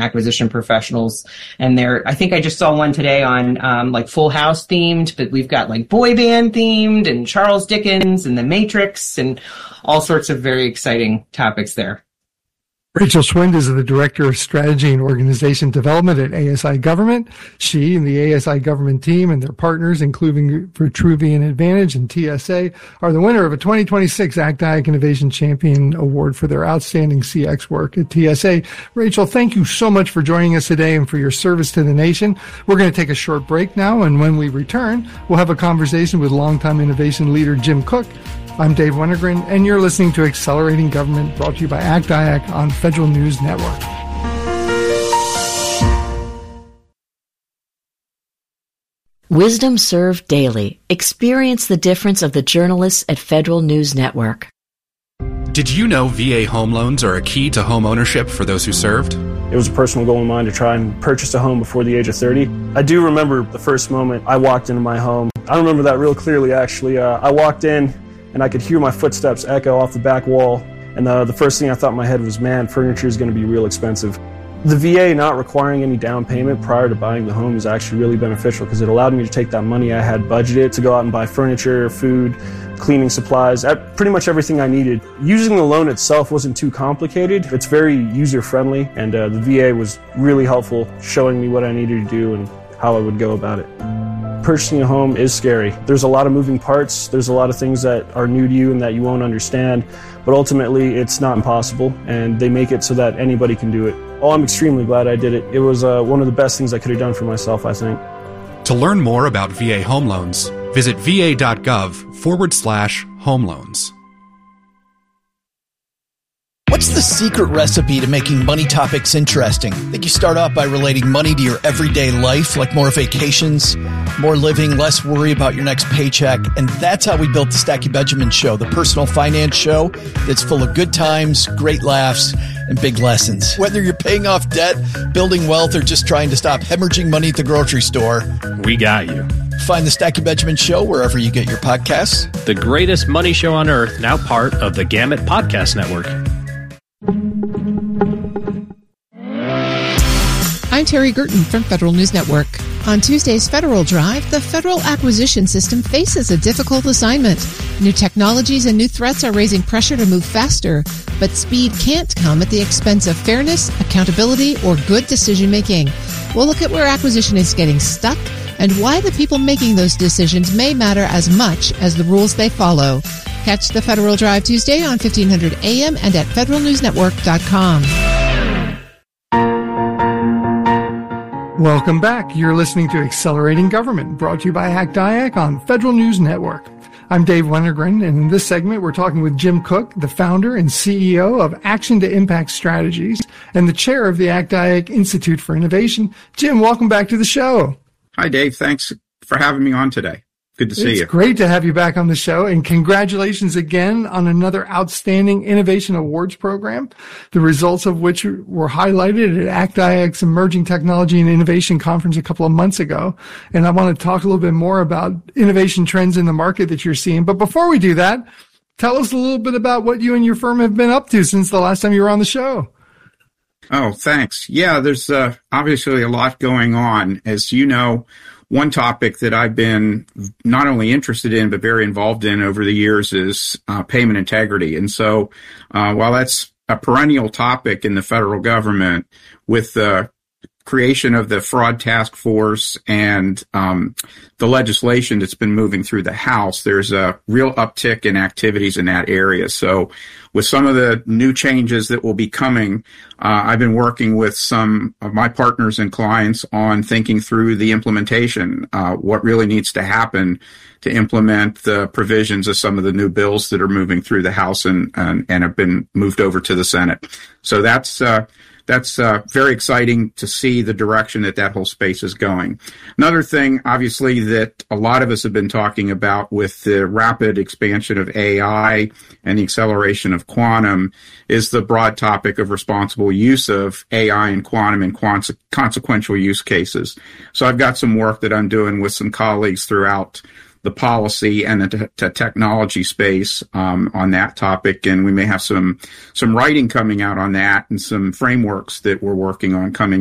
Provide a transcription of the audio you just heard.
acquisition professionals. And I think I just saw one today on like Full House themed, but we've got like boy band themed and Charles Dickens and The Matrix and all sorts of very exciting topics there. Rachel Schwind is the Director of Strategy and Organization Development at ASI Government. She and the ASI Government team and their partners, including Vitruvian Advantage and TSA, are the winner of a 2026 ACT-IAC Innovation Champion Award for their outstanding CX work at TSA. Rachel, thank you so much for joining us today and for your service to the nation. We're going to take a short break now, and when we return, we'll have a conversation with longtime innovation leader Jim Cook. I'm Dave Wennergren, and you're listening to Accelerating Government, brought to you by ACT-IAC on Federal News Network. Wisdom served daily. Experience the difference of the journalists at Federal News Network. Did you know VA home loans are a key to home ownership for those who served? It was a personal goal of mine to try and purchase a home before the age of 30. I do remember the first moment I walked into my home. I remember that real clearly, actually. I walked in, and I could hear my footsteps echo off the back wall. And the first thing I thought in my head was, man, furniture is going to be real expensive. The VA not requiring any down payment prior to buying the home is actually really beneficial because it allowed me to take that money I had budgeted to go out and buy furniture, food, cleaning supplies, pretty much everything I needed. Using the loan itself wasn't too complicated. It's very user-friendly, and the VA was really helpful, showing me what I needed to do and how I would go about it. Purchasing a home is scary. There's a lot of moving parts. There's a lot of things that are new to you and that you won't understand. But ultimately, it's not impossible, and they make it so that anybody can do it. Oh, I'm extremely glad I did it. It was one of the best things I could have done for myself, I think. To learn more about VA home loans, visit va.gov/home loans. What's the secret recipe to making money topics interesting? I think you start off by relating money to your everyday life, like more vacations, more living, less worry about your next paycheck. And that's how we built the Stacky Benjamin Show, the personal finance show that's full of good times, great laughs, and big lessons. Whether you're paying off debt, building wealth, or just trying to stop hemorrhaging money at the grocery store, we got you. Find the Stacky Benjamin Show wherever you get your podcasts. The greatest money show on earth, now part of the Gamut Podcast Network. I'm Terry Gerton from Federal News Network. On Tuesday's Federal Drive, the federal acquisition system faces a difficult assignment. New technologies and new threats are raising pressure to move faster, but speed can't come at the expense of fairness, accountability, or good decision-making. We'll look at where acquisition is getting stuck and why the people making those decisions may matter as much as the rules they follow. Catch the Federal Drive Tuesday on 1500 AM and at federalnewsnetwork.com. Welcome back. You're listening to Accelerating Government, brought to you by ACT-IAC on Federal News Network. I'm Dave Wennergren, and in this segment, we're talking with Jim Cook, the founder and CEO of Action to Impact Strategies and the chair of the ACT-IAC Institute for Innovation. Jim, welcome back to the show. Hi, Dave. Thanks for having me on today. Good to see you. It's great to have you back on the show, and congratulations again on another outstanding Innovation Awards program, the results of which were highlighted at ACT-IAC's Emerging Technology and Innovation Conference a couple of months ago. And I want to talk a little bit more about innovation trends in the market that you're seeing. But before we do that, tell us a little bit about what you and your firm have been up to since the last time you were on the show. Oh, thanks. Yeah, there's obviously a lot going on. As you know, one topic that I've been not only interested in, but very involved in over the years is payment integrity. And so while that's a perennial topic in the federal government, with the creation of the fraud task force and the legislation that's been moving through the House, there's a real uptick in activities in that area. So with some of the new changes that will be coming, I've been working with some of my partners and clients on thinking through the implementation, what really needs to happen to implement the provisions of some of the new bills that are moving through the House and have been moved over to the Senate. So that's very exciting to see the direction that whole space is going. Another thing, obviously, that a lot of us have been talking about with the rapid expansion of AI and the acceleration of quantum is the broad topic of responsible use of AI and quantum in consequential use cases. So I've got some work that I'm doing with some colleagues throughout the policy and the technology space on that topic. And we may have some writing coming out on that and some frameworks that we're working on coming